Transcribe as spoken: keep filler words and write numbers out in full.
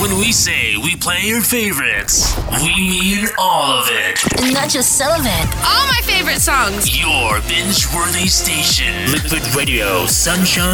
When we say we play your favorites, we mean all of it. And not just some of it. All my favorite songs. Your binge-worthy station. Liquid Radio, Sunshine